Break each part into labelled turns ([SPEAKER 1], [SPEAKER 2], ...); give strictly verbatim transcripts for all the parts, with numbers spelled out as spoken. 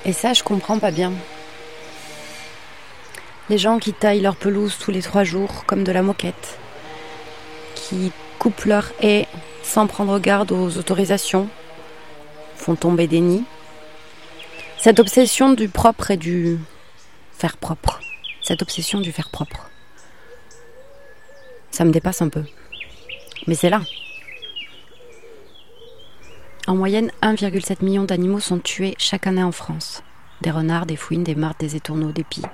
[SPEAKER 1] Et ça, je comprends pas bien. Les gens qui taillent leur pelouse tous les trois jours, comme de la moquette, qui coupent leur haie sans prendre garde aux autorisations, font tomber des nids. Cette obsession du propre et du faire propre. Cette obsession du faire propre. Ça me dépasse un peu. Mais c'est là. En moyenne, un virgule sept million d'animaux sont tués chaque année en France. Des renards, des fouines, des martres, des étourneaux, des pies.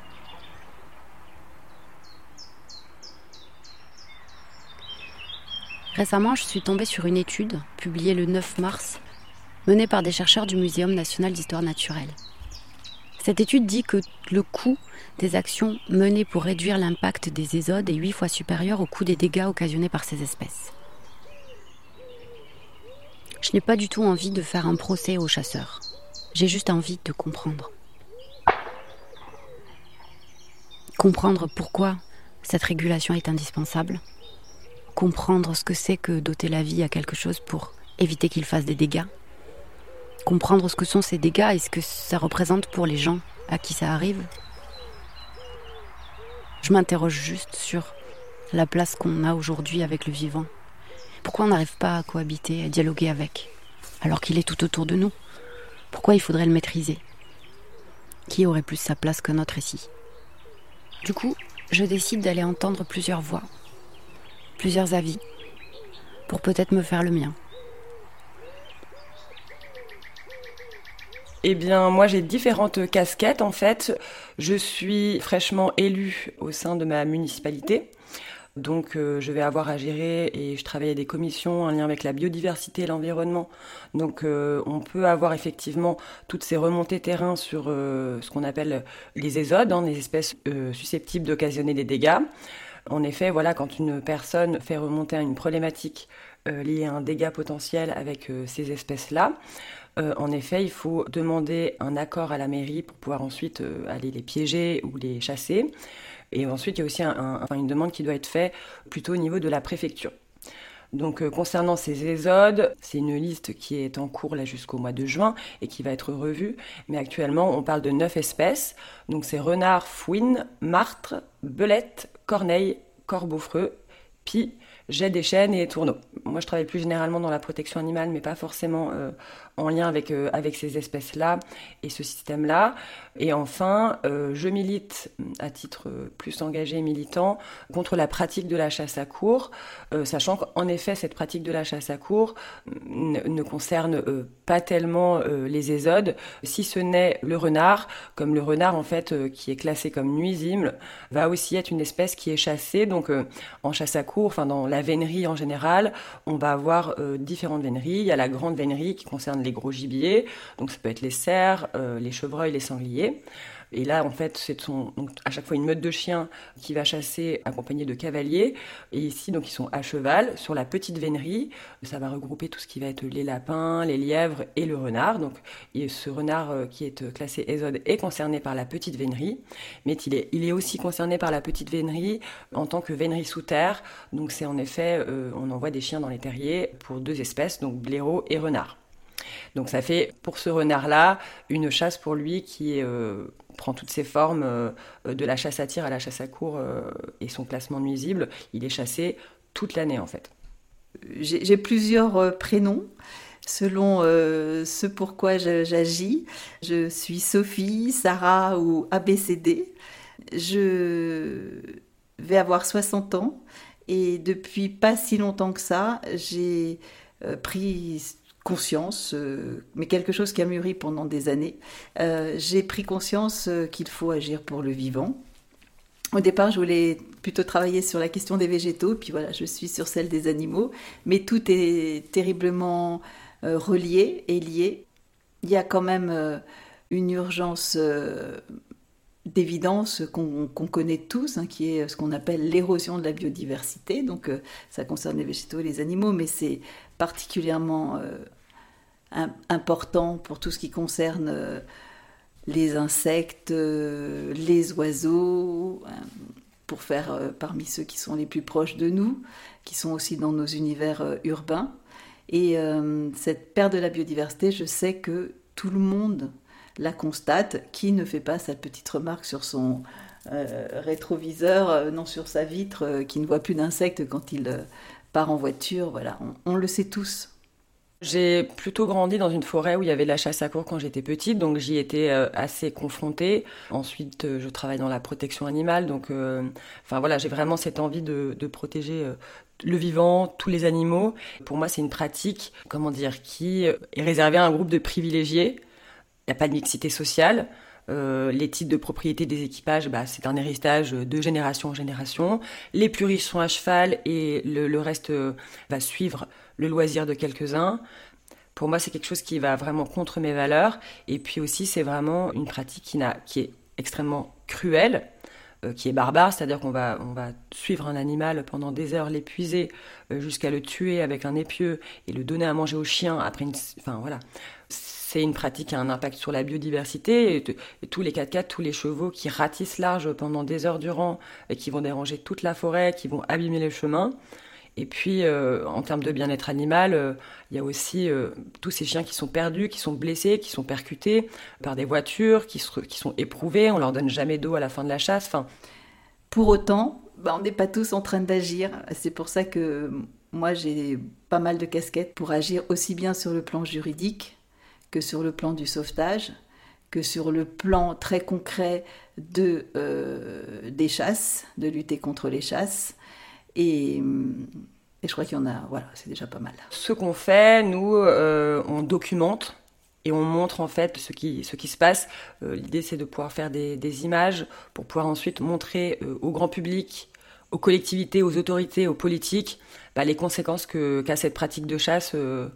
[SPEAKER 1] Récemment, je suis tombée sur une étude, publiée le neuf mars, menée par des chercheurs du Muséum national d'histoire naturelle. Cette étude dit que le coût des actions menées pour réduire l'impact des ésodes est huit fois supérieur au coût des dégâts occasionnés par ces espèces. Je n'ai pas du tout envie de faire un procès aux chasseurs. J'ai juste envie de comprendre. Comprendre pourquoi cette régulation est indispensable. Comprendre ce que c'est que doter la vie à quelque chose pour éviter qu'il fasse des dégâts. Comprendre ce que sont ces dégâts et ce que ça représente pour les gens à qui ça arrive. Je m'interroge juste sur la place qu'on a aujourd'hui avec le vivant. Pourquoi on n'arrive pas à cohabiter, à dialoguer avec, alors qu'il est tout autour de nous? Pourquoi il faudrait le maîtriser? Qui aurait plus sa place qu'un autre ici? Du coup, je décide d'aller entendre plusieurs voix, plusieurs avis, pour peut-être me faire le mien.
[SPEAKER 2] Eh bien, moi, j'ai différentes casquettes, en fait. Je suis fraîchement élue au sein de ma municipalité. Donc, euh, je vais avoir à gérer et je travaille à des commissions en lien avec la biodiversité et l'environnement. Donc, euh, on peut avoir effectivement toutes ces remontées terrain sur euh, ce qu'on appelle les ésodes, hein, les espèces euh, susceptibles d'occasionner des dégâts. En effet, voilà, quand une personne fait remonter à une problématique euh, liée à un dégât potentiel avec euh, ces espèces-là, Euh, en effet, il faut demander un accord à la mairie pour pouvoir ensuite euh, aller les piéger ou les chasser. Et ensuite, il y a aussi un, un, enfin, une demande qui doit être faite plutôt au niveau de la préfecture. Donc, euh, concernant ces ésodes, c'est une liste qui est en cours là jusqu'au mois de juin et qui va être revue. Mais actuellement, on parle de neuf espèces. Donc, c'est renard, fouine, martre, belette, corneille, corbeau-freux, pie, jet des chênes et étourneaux. Moi, je travaille plus généralement dans la protection animale, mais pas forcément euh, en lien avec, euh, avec ces espèces-là et ce système-là. Et enfin, euh, je milite à titre plus engagé et militant contre la pratique de la chasse à courre, euh, sachant qu'en effet, cette pratique de la chasse à courre ne, ne concerne euh, pas tellement euh, les ésodes, si ce n'est le renard, comme le renard, en fait, euh, qui est classé comme nuisible, va aussi être une espèce qui est chassée. Donc, euh, en chasse à courre, enfin, dans la vénerie en général, on va avoir euh, différentes véneries. Il y a la grande vénerie qui concerne les gros gibiers, donc ça peut être les cerfs, euh, les chevreuils, les sangliers. Et là, en fait, c'est son, donc, à chaque fois une meute de chiens qui va chasser accompagnée de cavaliers. Et ici, donc, ils sont à cheval sur la petite vénerie. Ça va regrouper tout ce qui va être les lapins, les lièvres et le renard. Donc, et ce renard euh, qui est classé ésode est concerné par la petite vénerie, mais il est, il est aussi concerné par la petite vénerie en tant que vénerie sous terre. Donc, c'est en effet, euh, on envoie des chiens dans les terriers pour deux espèces, donc blaireau et renard. Donc ça fait pour ce renard-là une chasse pour lui qui euh, prend toutes ses formes, euh, de la chasse à tir à la chasse à courre euh, et son classement nuisible. Il est chassé toute l'année en fait.
[SPEAKER 3] J'ai, j'ai plusieurs euh, prénoms selon euh, ce pourquoi je, j'agis. Je suis Sophie, Sarah ou A B C D. Je vais avoir soixante ans et depuis pas si longtemps que ça, j'ai euh, pris conscience, euh, mais quelque chose qui a mûri pendant des années. Euh, j'ai pris conscience euh, qu'il faut agir pour le vivant. Au départ, je voulais plutôt travailler sur la question des végétaux, puis voilà, je suis sur celle des animaux, mais tout est terriblement euh, relié et lié. Il y a quand même euh, une urgence euh, d'évidence qu'on, qu'on connaît tous, hein, qui est ce qu'on appelle l'érosion de la biodiversité. Donc, euh, ça concerne les végétaux et les animaux, mais c'est particulièrement euh, important pour tout ce qui concerne euh, les insectes, euh, les oiseaux, euh, pour faire euh, parmi ceux qui sont les plus proches de nous, qui sont aussi dans nos univers euh, urbains. Et euh, cette perte de la biodiversité, je sais que tout le monde la constate, qui ne fait pas sa petite remarque sur son euh, rétroviseur, euh, non sur sa vitre, euh, qui ne voit plus d'insectes quand il euh, part en voiture. Voilà, on, on le sait tous.
[SPEAKER 2] J'ai plutôt grandi dans une forêt où il y avait de la chasse à courre quand j'étais petite, donc j'y étais euh, assez confrontée. Ensuite, euh, je travaille dans la protection animale, donc euh, enfin voilà, j'ai vraiment cette envie de, de protéger euh, le vivant, tous les animaux. Pour moi, c'est une pratique, comment dire, qui est réservée à un groupe de privilégiés. Il n'y a pas de mixité sociale. Euh, les titres de propriété des équipages, bah, c'est un héritage de génération en génération. Les plus riches sont à cheval et le, le reste euh, va suivre le loisir de quelques-uns. Pour moi, c'est quelque chose qui va vraiment contre mes valeurs. Et puis aussi, c'est vraiment une pratique qui, n'a, qui est extrêmement cruelle, euh, qui est barbare, c'est-à-dire qu'on va, on va suivre un animal pendant des heures, l'épuiser euh, jusqu'à le tuer avec un épieu et le donner à manger aux chiens après une... Enfin, voilà. C'est une pratique qui a un impact sur la biodiversité. Et, et tous les quatre-quatre, tous les chevaux qui ratissent large pendant des heures durant et qui vont déranger toute la forêt, qui vont abîmer les chemins. Et puis, euh, en termes de bien-être animal, euh, il y a aussi euh, tous ces chiens qui sont perdus, qui sont blessés, qui sont percutés par des voitures, qui, se, qui sont éprouvés. On leur donne jamais d'eau à la fin de la chasse. Enfin...
[SPEAKER 3] Pour autant, bah, on n'est pas tous en train d'agir. C'est pour ça que moi, j'ai pas mal de casquettes pour agir aussi bien sur le plan juridique que sur le plan du sauvetage, que sur le plan très concret de, euh, des chasses, de lutter contre les chasses. Et, et je crois qu'il y en a, voilà, c'est déjà pas mal.
[SPEAKER 2] Ce qu'on fait, nous, euh, on documente et on montre en fait ce qui, ce qui se passe. Euh, l'idée, c'est de pouvoir faire des, des images pour pouvoir ensuite montrer euh, au grand public, aux collectivités, aux autorités, aux politiques, bah, les conséquences que, qu'a cette pratique de chasse euh,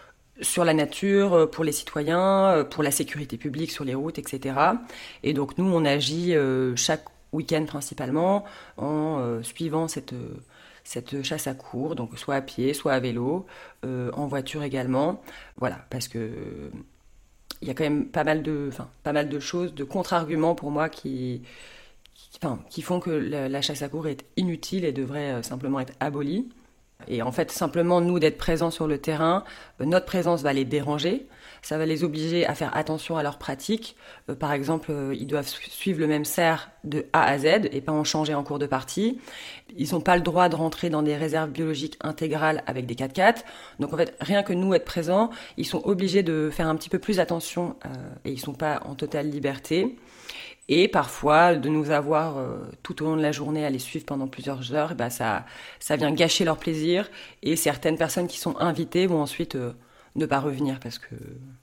[SPEAKER 2] sur la nature, pour les citoyens, pour la sécurité publique sur les routes, et cetera. Et donc nous, on agit euh, chaque week-end principalement en euh, suivant cette... Euh, cette chasse à courre, donc soit à pied, soit à vélo, euh, en voiture également. Voilà, parce que euh, il y a quand même pas mal de, enfin, pas mal de choses, de contre-arguments pour moi qui, qui, enfin, qui font que la, la chasse à courre est inutile et devrait euh, simplement être abolie. Et en fait, simplement, nous, d'être présents sur le terrain, euh, notre présence va les déranger. Ça va les obliger à faire attention à leurs pratiques. Euh, par exemple, euh, ils doivent suivre le même cerf de A à Z et pas en changer en cours de partie. Ils n'ont pas le droit de rentrer dans des réserves biologiques intégrales avec des quatre-quatre. Donc en fait, rien que nous, être présents, ils sont obligés de faire un petit peu plus attention euh, et ils ne sont pas en totale liberté. Et parfois, de nous avoir euh, tout au long de la journée à les suivre pendant plusieurs heures, et ben ça, ça vient gâcher leur plaisir. Et certaines personnes qui sont invitées vont ensuite euh, ne pas revenir parce que,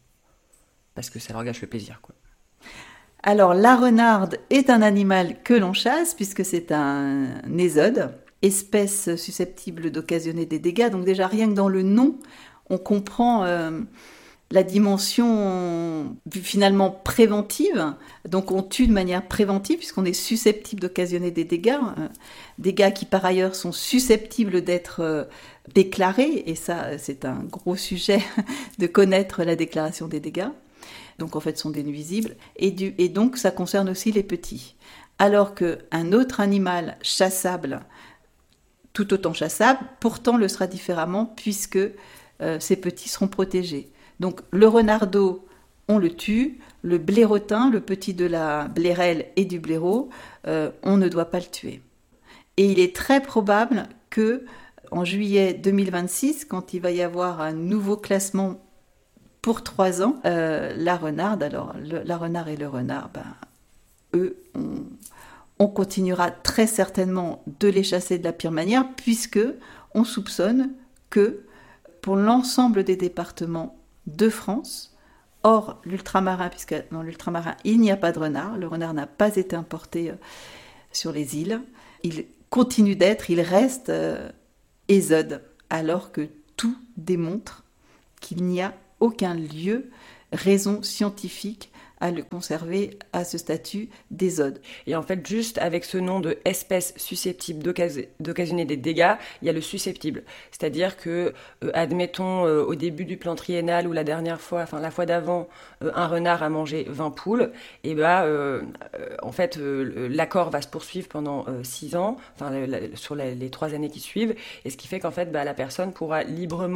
[SPEAKER 2] parce que ça leur gâche le plaisir, quoi.
[SPEAKER 3] Alors, la renarde est un animal que l'on chasse puisque c'est un ésode, espèce susceptible d'occasionner des dégâts. Donc déjà, rien que dans le nom, on comprend... Euh, la dimension finalement préventive, donc on tue de manière préventive puisqu'on est susceptible d'occasionner des dégâts, euh, dégâts qui par ailleurs sont susceptibles d'être euh, déclarés, et ça c'est un gros sujet de connaître la déclaration des dégâts, donc en fait sont des nuisibles, et, du, et donc ça concerne aussi les petits. Alors qu'un autre animal chassable, tout autant chassable, pourtant le sera différemment puisque euh, ces petits seront protégés. Donc le renardeau, on le tue, le blaireautin, le petit de la blairelle et du blaireau, euh, on ne doit pas le tuer. Et il est très probable que en juillet deux mille vingt-six, quand il va y avoir un nouveau classement pour trois ans, euh, la renarde, alors le, la renarde et le renard, ben, eux, on, on continuera très certainement de les chasser de la pire manière, puisque on soupçonne que pour l'ensemble des départements de France, hors l'ultramarin, puisque dans l'ultramarin, il n'y a pas de renard. Le renard n'a pas été importé euh, sur les îles. Il continue d'être, il reste euh, ésode, alors que tout démontre qu'il n'y a aucun lieu, raison scientifique à le conserver à ce statut d'ésode.
[SPEAKER 2] Et en fait, juste avec ce nom de espèce susceptible d'occas- d'occasionner des dégâts, il y a le susceptible. C'est-à-dire que, euh, admettons, euh, au début du plan triennal ou la dernière fois, enfin la fois d'avant, euh, un renard a mangé vingt poules, et ben, euh, euh, en fait, euh, l'accord va se poursuivre pendant euh, six ans, enfin la, la, sur la, les trois années qui suivent, et ce qui fait qu'en fait, bah, la personne pourra librement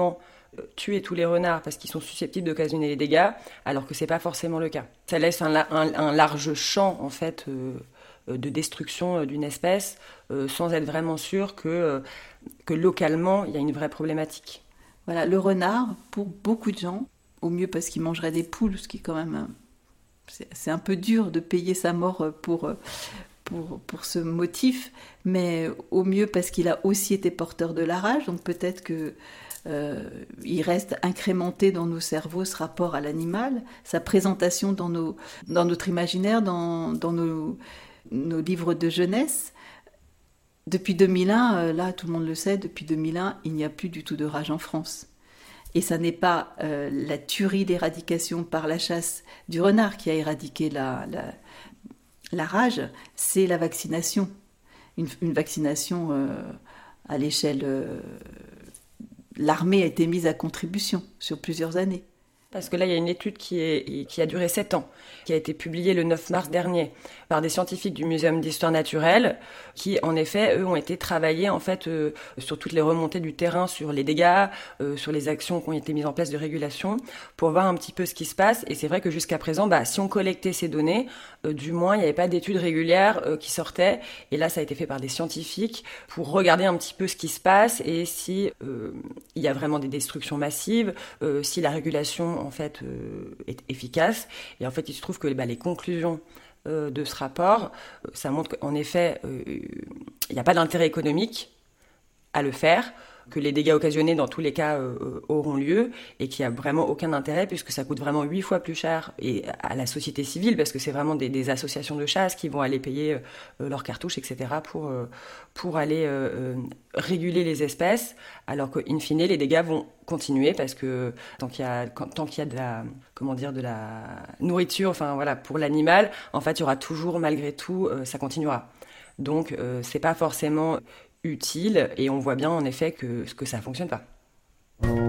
[SPEAKER 2] tuer tous les renards parce qu'ils sont susceptibles d'occasionner les dégâts, alors que c'est pas forcément le cas. Ça laisse un, un, un large champ en fait euh, de destruction d'une espèce, euh, sans être vraiment sûr que, euh, que localement il y a une vraie problématique.
[SPEAKER 3] Voilà, le renard, pour beaucoup de gens, au mieux parce qu'il mangerait des poules, ce qui est quand même c'est, c'est un peu dur de payer sa mort pour Pour, pour ce motif, mais au mieux parce qu'il a aussi été porteur de la rage, donc peut-être que euh, il reste incrémenté dans nos cerveaux ce rapport à l'animal, sa présentation dans, nos, dans notre imaginaire, dans, dans nos, nos livres de jeunesse. Depuis deux mille un, euh, là tout le monde le sait, depuis deux mille un, il n'y a plus du tout de rage en France. Et ça n'est pas euh, la tuerie d'éradication par la chasse du renard qui a éradiqué la... la La rage, c'est la vaccination. Une, une vaccination euh, à l'échelle... Euh, l'armée a été mise à contribution sur plusieurs années.
[SPEAKER 2] Parce que là, il y a une étude qui, est, qui a duré sept ans, qui a été publiée le neuf mars dernier par des scientifiques du Muséum d'histoire naturelle, qui, en effet, eux, ont été travaillés en fait euh, sur toutes les remontées du terrain, sur les dégâts, euh, sur les actions qui ont été mises en place de régulation, pour voir un petit peu ce qui se passe. Et c'est vrai que jusqu'à présent, bah, si on collectait ces données, euh, du moins, il n'y avait pas d'études régulières euh, qui sortaient. Et là, ça a été fait par des scientifiques pour regarder un petit peu ce qui se passe et si euh, il y a vraiment des destructions massives, euh, si la régulation en fait euh, est efficace. Et en fait, il se trouve que bah, les conclusions euh, de ce rapport, euh, ça montre qu'en effet, euh, il n'y a pas d'intérêt économique à le faire, que les dégâts occasionnés dans tous les cas euh, auront lieu et qu'il n'y a vraiment aucun intérêt puisque ça coûte vraiment huit fois plus cher et à la société civile parce que c'est vraiment des, des associations de chasse qui vont aller payer euh, leurs cartouches, et cetera pour, euh, pour aller euh, réguler les espèces alors qu'in fine les dégâts vont continuer parce que tant qu'il y a, quand, tant qu'il y a de la, comment dire, de la nourriture enfin, voilà, pour l'animal, en fait il y aura toujours malgré tout, euh, ça continuera. Donc euh, c'est pas forcément utile et on voit bien en effet que, que ça ne fonctionne pas.